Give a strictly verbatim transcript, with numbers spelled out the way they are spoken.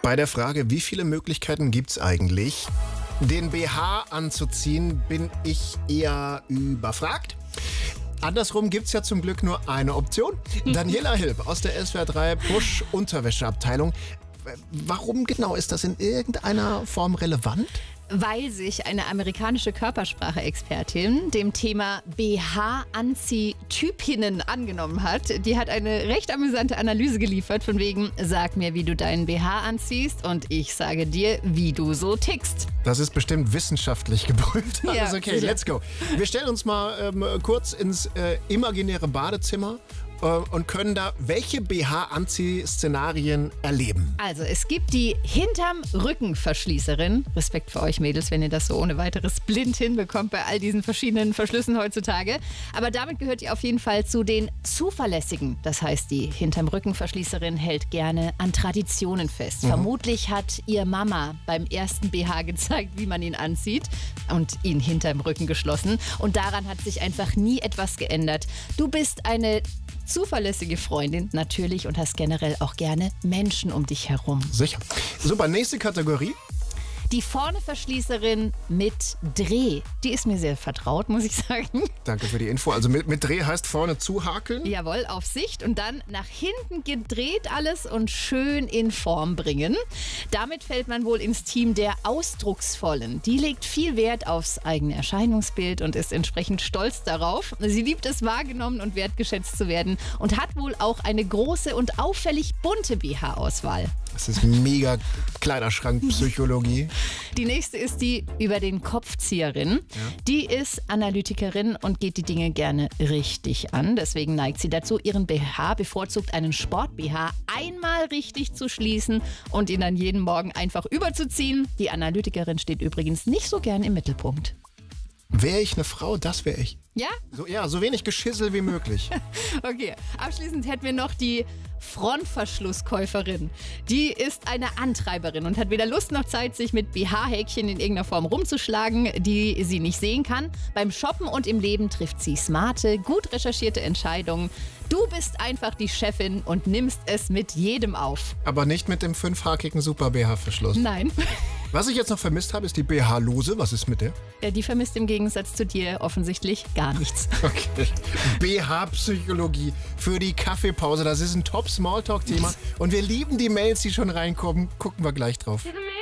Bei der Frage, wie viele Möglichkeiten gibt es eigentlich, den B H anzuziehen, bin ich eher überfragt. Andersrum gibt es ja zum Glück nur eine Option. Daniela Hilb aus der S W R drei Push-Unterwäscheabteilung. Warum genau ist das in irgendeiner Form relevant? Weil sich eine amerikanische Körpersprache-Expertin dem Thema B H-Anziehtypinnen angenommen hat. Die hat eine recht amüsante Analyse geliefert, von wegen, sag mir, wie du deinen B H anziehst und ich sage dir, wie du so tickst. Das ist bestimmt wissenschaftlich geprüft. Ja, Alles okay, sicher. let's go. Wir stellen uns mal ähm, kurz ins äh, imaginäre Badezimmer äh, und können da welche B H-Anzieh-Szenarien erleben. Also, es gibt die hinterm Rücken-Verschließerin. Respekt für euch Mädels, wenn ihr das so ohne weiteres blind hinbekommt bei all diesen verschiedenen Verschlüssen heutzutage. Aber damit gehört ihr auf jeden Fall zu den zuverlässigen. Das heißt, die hinterm Rücken-Verschließerin hält gerne an Traditionen fest. Mhm. Vermutlich hat ihr Mama beim ersten B H gezeigt, wie man ihn anzieht und ihn hinterm Rücken geschlossen. Und daran hat sich einfach nie etwas geändert. Du bist eine zuverlässige Freundin natürlich und hast generell auch gerne Menschen um dich herum. Sicher. Super, nächste Kategorie. Die vorne Verschließerin mit Dreh, die ist mir sehr vertraut, muss ich sagen. Danke für die Info. Also mit, mit Dreh heißt vorne zuhakeln? Jawohl, auf Sicht und dann nach hinten gedreht alles und schön in Form bringen. Damit fällt man wohl ins Team der Ausdrucksvollen. Die legt viel Wert aufs eigene Erscheinungsbild und ist entsprechend stolz darauf. Sie liebt es, wahrgenommen und wertgeschätzt zu werden und hat wohl auch eine große und auffällig bunte B H-Auswahl. Das ist mega Kleiderschrankpsychologie. Die nächste ist die über den Kopfzieherin. Ja. Die ist Analytikerin und geht die Dinge gerne richtig an. Deswegen neigt sie dazu, ihren B H, bevorzugt einen Sport-B H, einmal richtig zu schließen und ihn dann jeden Morgen einfach überzuziehen. Die Analytikerin steht übrigens nicht so gern im Mittelpunkt. Wäre ich eine Frau, das wäre ich. Ja? So, ja, so wenig Geschissel wie möglich. Okay, abschließend hätten wir noch die Frontverschlusskäuferin. Die ist eine Antreiberin und hat weder Lust noch Zeit, sich mit B H-Häkchen in irgendeiner Form rumzuschlagen, die sie nicht sehen kann. Beim Shoppen und im Leben trifft sie smarte, gut recherchierte Entscheidungen. Du bist einfach die Chefin und nimmst es mit jedem auf. Aber nicht mit dem fünfhakigen Super-B H-Verschluss. Nein. Was ich jetzt noch vermisst habe, ist die B H-Lose. Was ist mit der? Ja, die vermisst im Gegensatz zu dir offensichtlich gar nichts. Okay. B H-Psychologie für die Kaffeepause. Das ist ein Top-Smalltalk-Thema. Und wir lieben die Mails, die schon reinkommen. Gucken wir gleich drauf.